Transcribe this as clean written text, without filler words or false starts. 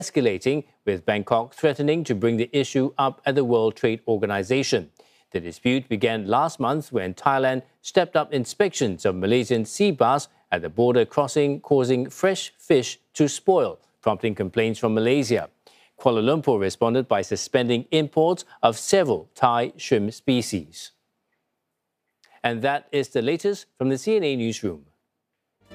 escalating, with Bangkok threatening to bring the issue up at the World Trade Organization. The dispute began last month when Thailand stepped up inspections of Malaysian sea bass at the border crossing, causing fresh fish to spoil, prompting complaints from Malaysia. Kuala Lumpur responded by suspending imports of several Thai shrimp species. And that is the latest from the CNA Newsroom.